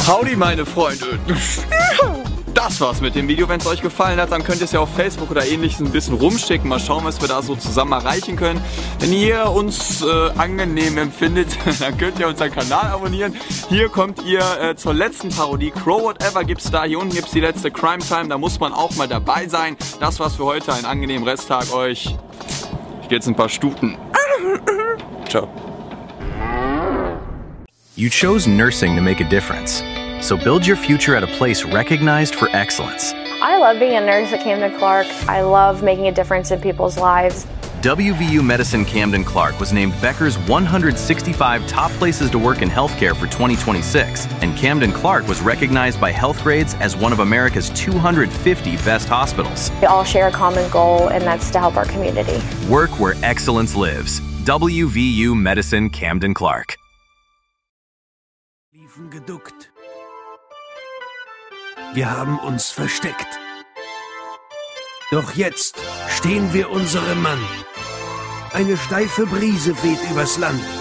Howdy, meine Freunde. Das war's mit dem Video. Wenn es euch gefallen hat, dann könnt ihr es ja auf Facebook oder ähnliches ein bisschen rumschicken. Mal schauen, was wir da so zusammen erreichen können. Wenn ihr uns angenehm empfindet, dann könnt ihr unseren Kanal abonnieren. Hier kommt ihr zur letzten Parodie. Crow Whatever gibt's da. Hier unten gibt's die letzte Crime Time. Da muss man auch mal dabei sein. Das war's für heute. Einen angenehmen Resttag euch. Ich gehe jetzt ein paar Stuten. Ciao. You chose nursing to make a difference. So build your future at a place recognized for excellence. I love being a nurse at Camden Clark. I love making a difference in people's lives. WVU Medicine Camden Clark was named Becker's 165 top places to work in healthcare for 2026, and Camden Clark was recognized by Healthgrades as one of America's 250 best hospitals. We all share a common goal, and that's to help our community. Work where excellence lives. WVU Medicine Camden Clark. Geduckt. Wir haben uns versteckt. Doch jetzt stehen wir unserem Mann. Eine steife Brise weht übers Land.